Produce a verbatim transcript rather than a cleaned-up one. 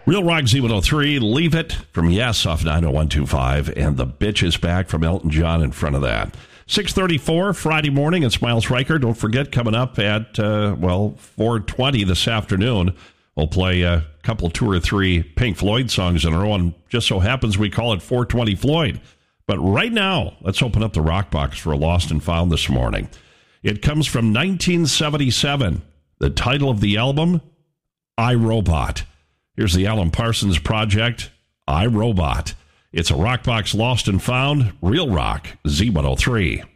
Real Rock Z one oh three, Leave It from Yes off nine oh one two five, and The Bitch Is Back from Elton John in front of that. six thirty-four Friday morning, it's Miles Riker. Don't forget, coming up at, uh, well, four twenty this afternoon, we'll play a couple, two or three Pink Floyd songs in a row, and just so happens we call it four twenty Floyd. But right now, let's open up the rock box for a Lost and Found this morning. It comes from nineteen seventy-seven. The title of the album, I, Robot. Here's the Alan Parsons Project, I, Robot. It's a Rockbox Lost and Found, Real Rock, Z one oh three.